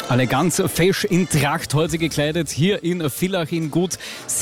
Alle ganz fesch in Tracht heute gekleidet, hier in Villach. In gut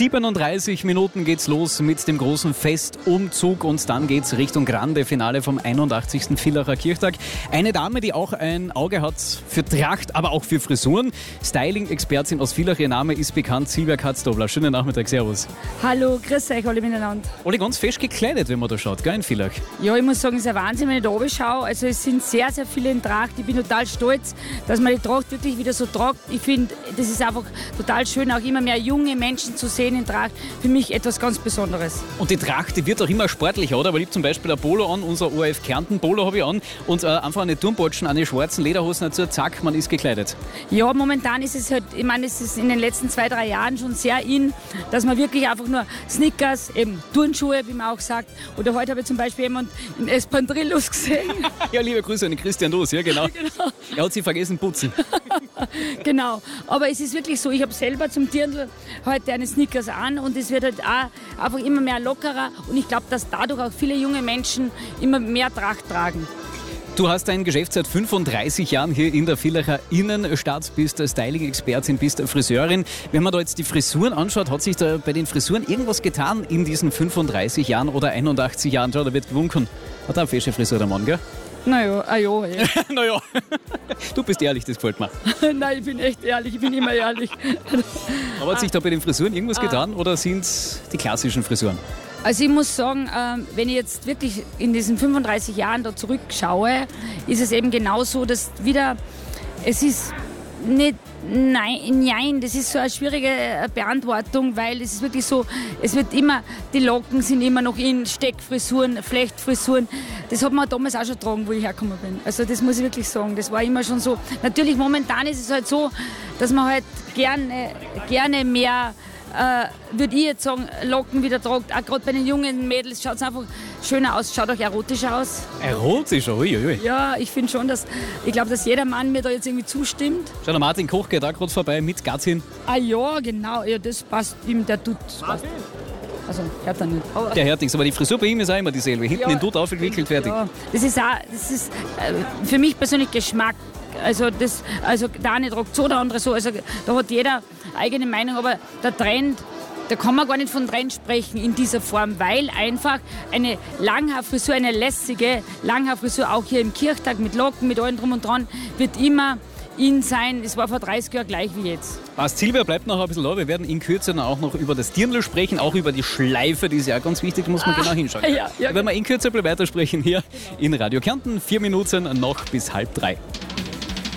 37 Minuten geht's los mit dem großen Festumzug und dann geht's Richtung Grande Finale vom 81. Villacher Kirchtag. Eine Dame, die auch ein Auge hat für Tracht, aber auch für Frisuren. Styling-Expertin aus Villach, ihr Name ist bekannt, Silvia Katzdobler. Schönen Nachmittag, servus. Hallo, grüß euch alle miteinander. Alle ganz fesch gekleidet, wenn man da schaut, gell, in Villach? Ja, ich muss sagen, es ist ein Wahnsinn, wenn ich da oben schaue. Also es sind sehr, sehr viele in Tracht. Ich bin total stolz, dass man die Tracht wirklich wieder so tragt. Ich finde, das ist einfach total schön, auch immer mehr junge Menschen zu sehen in Tracht. Für mich etwas ganz Besonderes. Und die Tracht, die wird auch immer sportlicher, oder? Weil ich zum Beispiel ein Polo an, unser ORF Kärnten Polo habe ich an und einfach eine Turmbotschen, eine schwarzen Lederhosen dazu, zack, man ist gekleidet. Ja, momentan ist es halt, ich meine, es ist in den letzten 2-3 Jahren schon sehr in, dass man wirklich einfach nur Sneakers, eben Turnschuhe, wie man auch sagt. Oder heute habe ich zum Beispiel jemand in Espandrillos gesehen. Ja, liebe Grüße an den Christian Doos, ja genau. Genau. Er hat sie vergessen putzen. Genau, aber es ist wirklich so, ich habe selber zum Dirndl heute eine Sneakers an und es wird halt auch einfach immer mehr lockerer und ich glaube, dass dadurch auch viele junge Menschen immer mehr Tracht tragen. Du hast dein Geschäft seit 35 Jahren hier in der Villacher Innenstadt, bist Styling-Expertin, bist Friseurin. Wenn man da jetzt die Frisuren anschaut, hat sich da bei den Frisuren irgendwas getan in diesen 35 Jahren oder 81 Jahren? Schau, da wird gewunken. Hat er eine fesche Frisur, der Mann, gell? Naja, Naja, du bist ehrlich, das gefällt mir. Nein, ich bin echt ehrlich, ich bin immer ehrlich. Aber hat sich da bei den Frisuren irgendwas getan oder sind es die klassischen Frisuren? Also ich muss sagen, wenn ich jetzt wirklich in diesen 35 Jahren da zurückschaue, ist es eben genauso, dass wieder, es ist nicht, nein, das ist so eine schwierige Beantwortung, weil es ist wirklich so, es wird immer, die Locken sind immer noch in Steckfrisuren, Flechtfrisuren. Das hat man damals auch schon getragen, wo ich hergekommen bin. Also das muss ich wirklich sagen, das war immer schon so. Natürlich momentan ist es halt so, dass man halt gerne mehr, würde ich jetzt sagen, Locken wieder tragt. Auch gerade bei den jungen Mädels schaut es einfach schöner aus, schaut auch erotischer aus. Erotischer? Uiuiui. Ja, ich finde schon, ich glaube, dass jeder Mann mir da jetzt irgendwie zustimmt. Schau, der Martin Koch geht auch gerade vorbei mit Gattin. Ah ja, genau, ja, das passt ihm, der tut. Passt. Also, hört er nicht. Der hört nichts, aber die Frisur bei ihm ist auch immer dieselbe. Hinten den Dutt aufgewickelt, fertig. Ja, das ist für mich persönlich Geschmack. Also der eine tragt so, der andere so. Also da hat jeder eigene Meinung, aber der Trend, da kann man gar nicht von Trend sprechen in dieser Form, weil einfach eine Langhaarfrisur, eine lässige Langhaarfrisur, auch hier im Kirchtag mit Locken, mit allem drum und dran, wird immer in sein. Das war vor 30 Jahren gleich wie jetzt. Passt, Silvia bleibt noch ein bisschen da. Wir werden in Kürze dann auch noch über das Dirndl sprechen, auch über die Schleife, die ist ja ganz wichtig, muss man genau hinschauen. Ja, da werden wir in Kürze weitersprechen hier in Radio Kärnten. 4 Minuten noch bis 2:30.